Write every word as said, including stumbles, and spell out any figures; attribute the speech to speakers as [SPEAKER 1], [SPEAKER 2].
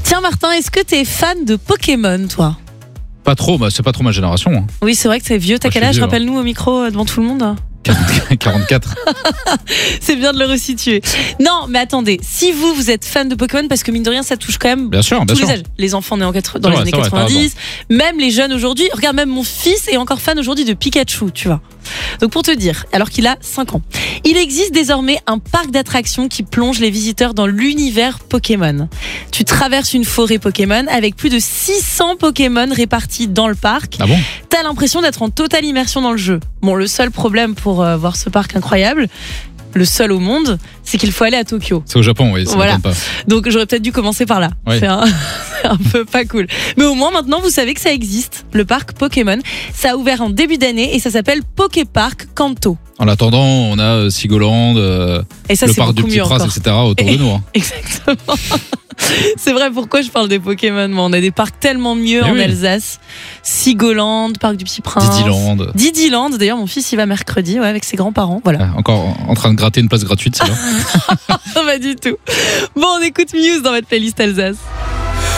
[SPEAKER 1] Tiens Martin, est-ce que t'es fan de Pokémon toi ?
[SPEAKER 2] Pas trop, bah, c'est pas trop ma génération. Hein.
[SPEAKER 1] Oui, c'est vrai que c'est vieux. T'as
[SPEAKER 2] Moi,
[SPEAKER 1] quel
[SPEAKER 2] je suis
[SPEAKER 1] âge ?
[SPEAKER 2] vieux,
[SPEAKER 1] Rappelle-nous au micro euh, devant tout le monde.
[SPEAKER 2] quarante-quatre.
[SPEAKER 1] C'est bien de le resituer. Non, mais attendez, si vous, vous êtes fan de Pokémon, parce que mine de rien, ça touche quand même
[SPEAKER 2] Bien sûr, bien
[SPEAKER 1] tous
[SPEAKER 2] sûr.
[SPEAKER 1] les âges. Les enfants nés en quatre- dans
[SPEAKER 2] C'est
[SPEAKER 1] les
[SPEAKER 2] vrai,
[SPEAKER 1] années
[SPEAKER 2] c'est vrai, t'as
[SPEAKER 1] quatre-vingt-dix, même les jeunes aujourd'hui. Regarde, même mon fils est encore fan aujourd'hui de Pikachu, tu vois. Donc pour te dire, alors qu'il a cinq ans, il existe désormais un parc d'attractions qui plonge les visiteurs dans l'univers Pokémon. Tu traverses une forêt Pokémon avec plus de six cents Pokémon répartis dans le parc.
[SPEAKER 2] Ah bon ?
[SPEAKER 1] T'as l'impression d'être en totale immersion dans le jeu. Bon, le seul problème pour euh, voir ce parc incroyable, le seul au monde, c'est qu'il faut aller à Tokyo.
[SPEAKER 2] C'est au Japon, oui, ça
[SPEAKER 1] Voilà.
[SPEAKER 2] m'étonne pas.
[SPEAKER 1] Donc j'aurais peut-être dû commencer par là.
[SPEAKER 2] Oui.
[SPEAKER 1] C'est un, c'est un peu pas cool. Mais au moins maintenant vous savez que ça existe, le parc Pokémon. Ça a ouvert en début d'année et ça s'appelle Poképark Kanto.
[SPEAKER 2] En attendant, on a euh, Sigoland, euh,
[SPEAKER 1] Et ça
[SPEAKER 2] le
[SPEAKER 1] c'est
[SPEAKER 2] parc du
[SPEAKER 1] beaucoup
[SPEAKER 2] Petit
[SPEAKER 1] mieux
[SPEAKER 2] Prince,
[SPEAKER 1] encore.
[SPEAKER 2] et cetera autour de nous. Hein.
[SPEAKER 1] Exactement. C'est vrai, pourquoi je parle des Pokémon ? Moi, on a des parcs tellement mieux
[SPEAKER 2] Mais
[SPEAKER 1] en
[SPEAKER 2] oui.
[SPEAKER 1] Alsace. Sigoland, parc du Petit Prince.
[SPEAKER 2] Didiland.
[SPEAKER 1] Didiland. D'ailleurs, mon fils y va mercredi, ouais, avec ses grands-parents. Voilà.
[SPEAKER 2] Ah, encore en train de gratter une place gratuite, c'est là.
[SPEAKER 1] Pas du tout. Bon, on écoute Muse dans votre playlist Alsace.